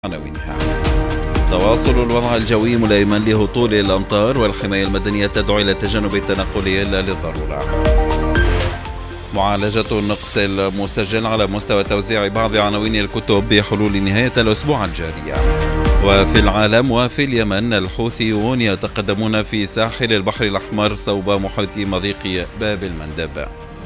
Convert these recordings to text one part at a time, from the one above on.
عناوينها. تواصل الوضع الجوي ملائما لهطول الأمطار، والحماية المدنية تدعو إلى تجنب التنقل إلا للضرورة. معالجة النقص المسجل على مستوى توزيع بعض عناوين الكتب بحلول نهاية الأسبوع الجارية. وفي العالم وفي اليمن، الحوثيون يتقدمون في ساحل البحر الأحمر صوب محيط مضيق باب المندب.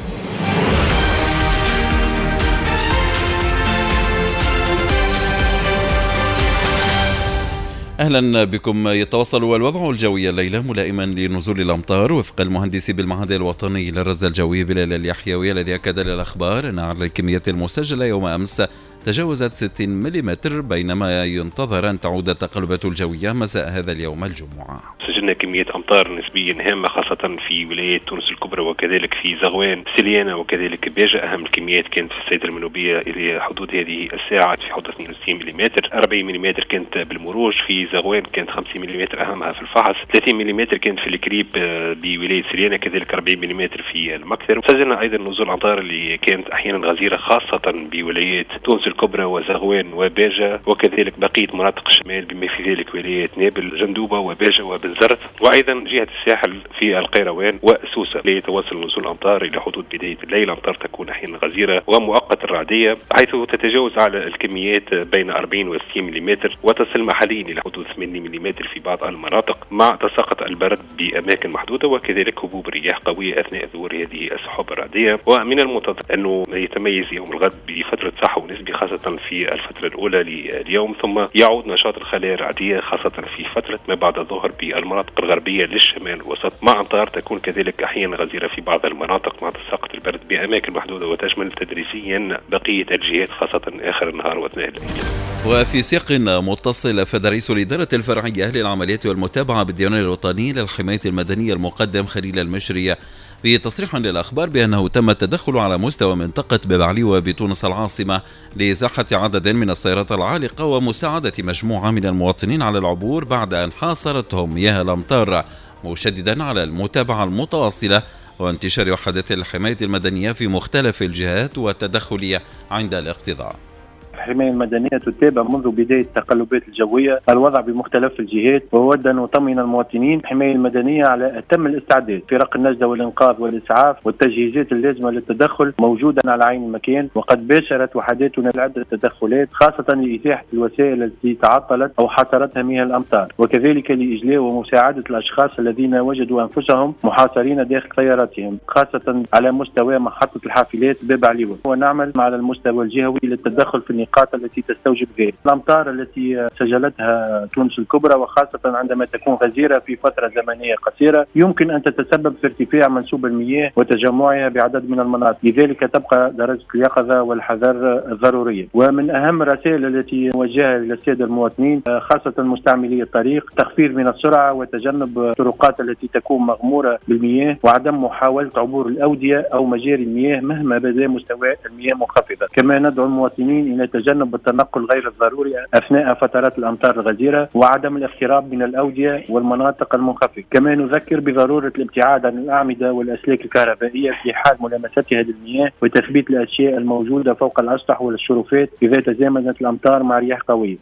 أهلا بكم. يتواصل الوضع الجوي الليلة ملائما لنزول الأمطار وفق المهندس بالمعهد الوطني للرصد الجوي بلال اليحيوي، الذي أكد للأخبار أن عدد الكميات المسجلة يوم أمس تجاوزت 60 ملم، بينما ينتظر أن تعود التقلبات الجوية مساء هذا اليوم الجمعة. سجلنا كمية أمطار نسبيا هامة خاصة في ولاية تونس الكبرى وكذلك في زغوان سليانة وكذلك باجة. أهم الكميات كانت في السيدة المنوبية إلى حدود هذه الساعة في حدود 62 ملم، 40 ملم كانت بالمروج، في زغوان كانت 50 ملم أهمها في الفحص، 30 ملم كانت في الكريب بولاية سليانة، كذلك 40 ملم في المكثر. سجلنا أيضا نزول أمطار اللي كانت أحيانا غزيرة خاصة بولاية تونس الكبرى وزغوان وباجة وكذلك بقية مناطق الشمال بما في ذلك ولاية نابل، جندوبة وباجة وبنزرت، وأيضا جهة الساحل في القيروان وسوسة. ليتواصل نزول الأمطار إلى حدود بداية الليل. أمطار تكون أحيانا غزيرة ومؤقت الرعدية، حيث تتجاوز على الكميات بين 40 و 60 ملم، وتصل محليا إلى حدود 8 ملم في بعض المناطق، مع تساقط البرد بأماكن محدودة وكذلك هبوب رياح قوية أثناء ظهور هذه السحب الرعدية. ومن المنتظر أنه يتميز يوم الغد بفترة صحو نسبي خاصة في الفترة الأولى لليوم، ثم يعود نشاط الخلايا الرعدية خاصة في فترة ما بعد الظهر بالمناطق الغربية للشمال الوسط، مع أمطار تكون كذلك أحيانا غزيرة في بعض المناطق مع تساقط البرد بأماكن محدودة، وتشمل تدريجيا بقية الجهات خاصة آخر النهار وأثناء الليل. وفي سياق متصل، أفاد رئيس الإدارة الفرعية للعمليات والمتابعة بالديوان الوطني للحماية المدنية المقدم خليل المشري بتصريح للأخبار بأنه تم التدخل على مستوى منطقة باب علي بتونس العاصمة لإزاحة عدد من السيارات العالقة ومساعدة مجموعة من المواطنين على العبور بعد أن حاصرتهم مياه الأمطار، مشددا على المتابعة المتواصلة وانتشار وحدات الحماية المدنية في مختلف الجهات والتدخل عند الاقتضاء. الحماية المدنية تتابع منذ بداية التقلبات الجوية الوضع بمختلف الجهات، وأود أن أطمئن المواطنين الحماية المدنية على أتم الاستعداد. فرق النجدة والإنقاذ والإسعاف والتجهيزات اللازمة للتدخل موجودة على عين المكان، وقد باشرت وحداتنا العدة تدخلات خاصة لإتاحة الوسائل التي تعطلت أو حاصرتها مياه الأمطار، وكذلك لإجلاء ومساعدة الأشخاص الذين وجدوا أنفسهم محاصرين داخل سياراتهم، خاصة على مستوى محطة الحافلات باب عليوة. ونعمل على المستوى الجهوي للتدخل في النقاط التي تستوجب ذلك. الأمطار التي سجلتها تونس الكبرى وخاصة عندما تكون غزيرة في فترة زمنية قصيرة يمكن أن تتسبب في ارتفاع منسوب المياه وتجمعها بعدد من المناطق، لذلك تبقى درجة اليقظة والحذر الضرورية. ومن أهم الرسائل التي نوجهها إلى السادة المواطنين خاصة مستعملي الطريق تخفيف من السرعة وتجنب الطرقات التي تكون مغمورة بالمياه، وعدم محاولة عبور الأودية أو مجاري المياه مهما بدا مستوى المياه منخفضة. كما ندعو المواطنين إلى تجنب التنقل غير الضروري أثناء فترات الأمطار الغزيرة وعدم الاقتراب من الأودية والمناطق المنخفضة. كما نذكر بضرورة الابتعاد عن الأعمدة والأسلاك الكهربائية في حال ملامستها للمياه، وتثبيت الأشياء الموجودة فوق الأسطح والشرفات إذا تزامنت الأمطار مع رياح قوية.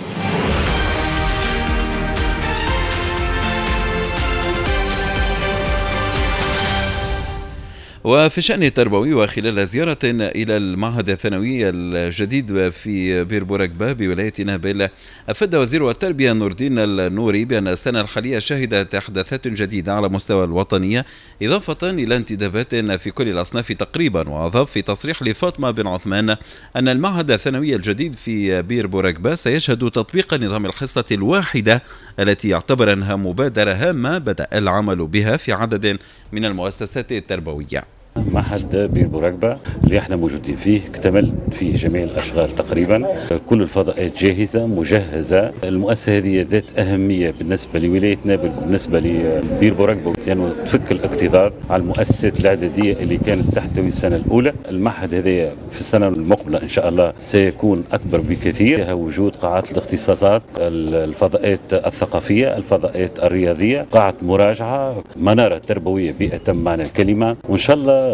وفي الشأن التربوي، وخلال زيارة إلى المعهد الثانوي الجديد في بير بورقبة بولاية نابل، أفاد وزير التربية نور الدين النوري بأن السنة الحالية شهدت أحداثات جديدة على مستوى الوطنية، إضافة إلى انتدابات في كل الأصناف تقريبا. وأضاف في تصريح لفاطمة بن عثمان أن المعهد الثانوي الجديد في بير بورقبة سيشهد تطبيق نظام الحصة الواحدة التي يعتبر أنها مبادرة هامة بدأ العمل بها في عدد من المؤسسات التربوية. معهد بير بورقبة اللي احنا موجودين فيه اكتمل فيه جميع الاشغال تقريبا، كل الفضاءات جاهزه مجهزه. المؤسسه هذه ذات اهميه بالنسبه لولايه نابل، بالنسبه لبير بورقبة، لانه تفك الاكتظاظ على المؤسسات العدديه اللي كانت تحتوي السنه الاولى. المعهد هذا في السنه المقبله ان شاء الله سيكون اكبر بكثير، وجود قاعات الاختصاصات، الفضاءات الثقافيه، الفضاءات الرياضيه، قاعه مراجعه، مناره تربويه بأتم معنى الكلمه، وان شاء الله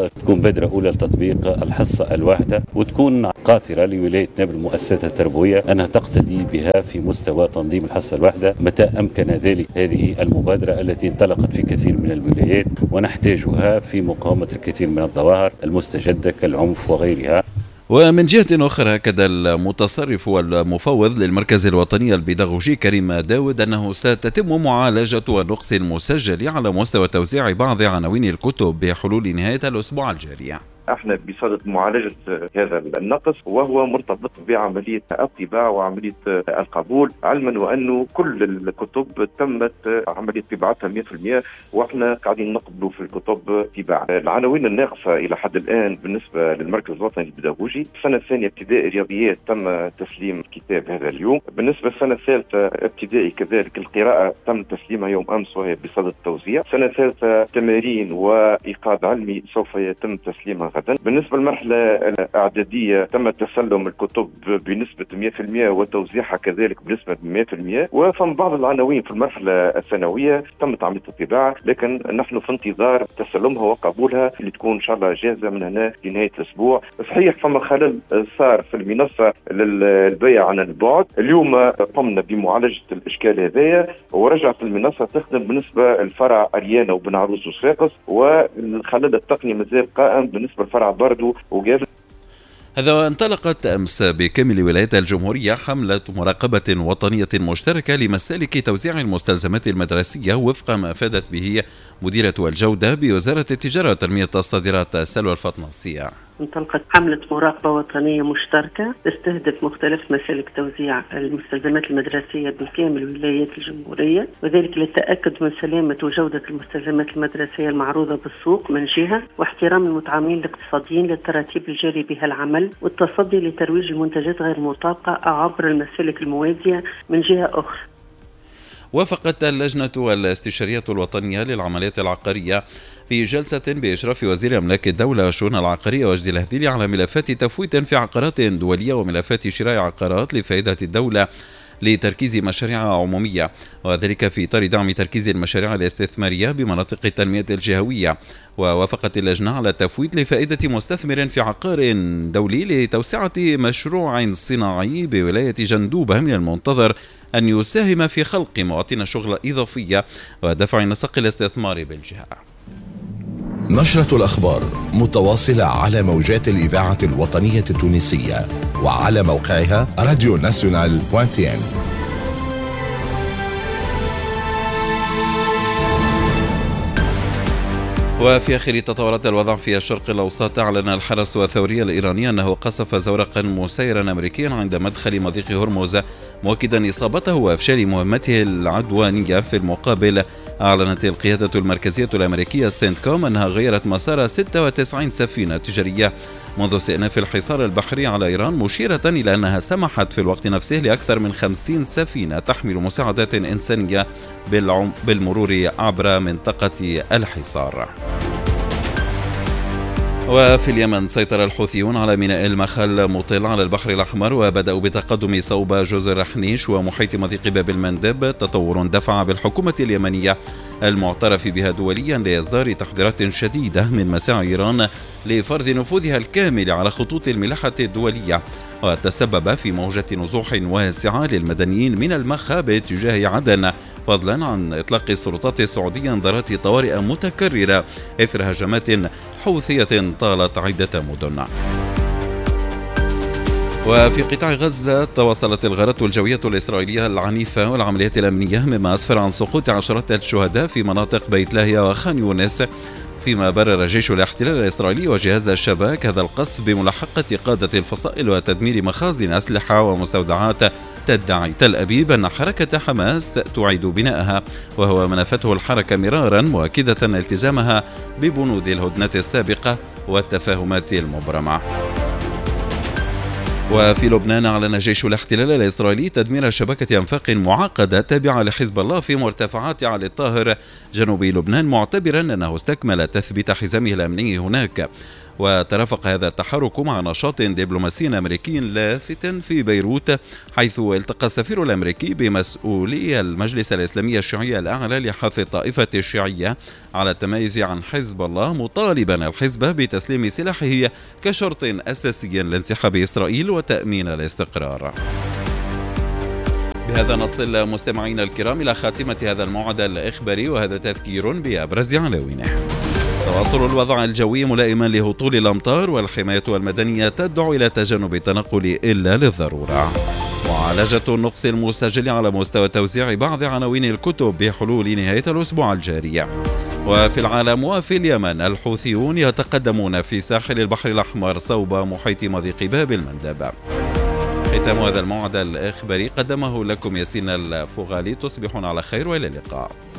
تكون بادرة أولى لتطبيق الحصة الواحدة، وتكون قاطرة لولاية نابل المؤسسات التربوية أنها تقتدي بها في مستوى تنظيم الحصة الواحدة متى أمكن ذلك. هذه المبادرة التي انطلقت في كثير من الولايات ونحتاجها في مقاومة الكثير من الظواهر المستجدة كالعنف وغيرها. ومن جهة أخرى أكد المتصرف والمفوض للمركز الوطني البيداغوجي كريم داود أنه ستتم معالجة النقص المسجل على مستوى توزيع بعض عناوين الكتب بحلول نهاية الأسبوع الجاري. احنا بصدد معالجة هذا النقص، وهو مرتبط بعملية الطباعة وعملية القبول، علما وأنه كل الكتب تمت عملية طباعتها 100%، واحنا قاعدين نقبلوا في الكتب طباعة. العناوين الناقصة إلى حد الآن بالنسبة للمركز الوطني البيداغوجي، السنة الثانية ابتدائي رياضيات تم تسليم الكتاب هذا اليوم. بالنسبة للسنة الثالثة ابتدائي كذلك القراءة تم تسليمها يوم أمس وهي بصدد التوزيع. السنة الثالثة تمارين وإيقاظ علمي سوف يتم تسليمها غدا. بالنسبة للمرحلة الإعدادية تم تسلم الكتب بنسبة 100% وتوزيعها كذلك بنسبة 100%، وفم بعض العناوين في المرحلة الثانوية تمت عملية الطباعة، لكن نحن في انتظار تسلمها وقبولها اللي تكون إن شاء الله جاهزة من هنا لنهاية الأسبوع. صحيح فما خلل صار في المنصة للبيع عن البعد، اليوم قمنا بمعالجة الإشكال هذايا ورجعت المنصة تخدم بالنسبة للفرع أريانا وبن عروس وصفاقس، والخلل التقني مازال قائم بالنسبة للفرع باردو وجازة. هذا وانطلقت أمس بكامل ولايات الجمهورية حملة مراقبة وطنية مشتركة لمسالك توزيع المستلزمات المدرسية وفق ما أفادت به مديرة الجودة بوزارة التجارة وتنمية الصادرات سلوى الفطناصية. انطلقت حملة مراقبة وطنية مشتركة تستهدف مختلف مسالك توزيع المستلزمات المدرسية بكامل ولايات الجمهورية، وذلك للتأكد من سلامة وجودة المستلزمات المدرسية المعروضة بالسوق من جهة، واحترام المتعاملين الاقتصاديين للتراتيب الجاري بها العمل، والتصدي لترويج المنتجات غير مطابقة عبر المسالك الموازية من جهة أخرى. وافقت اللجنة الاستشارية الوطنية للعمليات العقارية في جلسة بإشراف وزير أملاك الدولة والشؤون العقارية وجدي الهذيلي على ملفات تفويت في عقارات دولية وملفات شراء عقارات لفائدة الدولة لتركيز مشاريع عمومية، وذلك في إطار دعم تركيز المشاريع الاستثمارية بمناطق التنمية الجهوية. ووافقت اللجنة على التفويت لفائدة مستثمر في عقار دولي لتوسعة مشروع صناعي بولاية جندوبة من المنتظر أن يساهم في خلق مواطن شغل إضافية ودفع نسق الاستثمار بالجهة. نشرة الأخبار متواصلة على موجات الإذاعة الوطنية التونسية وعلى موقعها radionational.tn. وفي آخر تطورات الوضع في الشرق الأوسط، أعلن الحرس الثوري الإيراني أنه قصف زورقا مسيرا أمريكيا عند مدخل مضيق هرمز، مؤكدا إصابته وإفشال مهمته العدوانية. في المقابل أعلنت القيادة المركزية الأمريكية سنتكوم أنها غيرت مسار 96 سفينة تجارية منذ استئناف الحصار البحري على إيران، مشيرة إلى أنها سمحت في الوقت نفسه لأكثر من 50 سفينة تحمل مساعدات إنسانية بالمرور عبر منطقة الحصار. وفي اليمن سيطر الحوثيون على ميناء المخل مطل على البحر الأحمر، وبدأوا بتقدم صوب جزر حنيش ومحيط مضيق باب المندب، تطور دفع بالحكومة اليمنية المعترف بها دوليا لإصدار تحذيرات شديدة من مساعي إيران لفرض نفوذها الكامل على خطوط الملاحة الدولية، وتسبب في موجة نزوح واسعة للمدنيين من المخابئ تجاه عدن، فضلا عن إطلاق السلطات السعودية انذارات طوارئ متكررة إثر هجمات حوثية طالت عدة مدن. وفي قطاع غزة تواصلت الغارات الجوية الإسرائيلية العنيفة والعمليات الأمنية، مما أسفر عن سقوط عشرات الشهداء في مناطق بيت لاهيا وخان يونس، فيما برر جيش الاحتلال الإسرائيلي وجهاز الشباك هذا القصف بملاحقة قادة الفصائل وتدمير مخازن أسلحة ومستودعات تدعي تل أبيب أن حركة حماس تعيد بناءها، وهو ما نفته الحركة مرارا، مؤكدة التزامها ببنود الهدنة السابقة والتفاهمات المبرمة. وفي لبنان أعلن جيش الاحتلال الإسرائيلي تدمير شبكة أنفاق معقدة تابعة لحزب الله في مرتفعات علي الطاهر جنوب لبنان، معتبرا أنه استكمل تثبيت حزامه الأمني هناك. وترافق هذا التحرك مع نشاط دبلوماسي أمريكي لافت في بيروت، حيث التقى السفير الأمريكي بمسؤولي المجلس الإسلامي الشيعي الأعلى لحث الطائفة الشيعية على التميز عن حزب الله، مطالبا الحزب بتسليم سلاحه كشرط أساسي لانسحاب إسرائيل وتأمين الاستقرار. بهذا نصل مستمعينا الكرام إلى خاتمة هذا الموعد الإخباري، وهذا تذكير بأبرز عناوينه. تواصل الوضع الجوي ملائما لهطول الأمطار، والحماية المدنية تدعو إلى تجنب التنقل إلا للضرورة. معالجة النقص المسجل على مستوى توزيع بعض عناوين الكتب بحلول نهاية الأسبوع الجاري. وفي العالم وفي اليمن الحوثيون يتقدمون في ساحل البحر الأحمر صوب محيط مضيق باب المندب. ختام هذا الموعد الإخباري قدمه لكم ياسين الفغالي. تصبحون على خير وإلى اللقاء.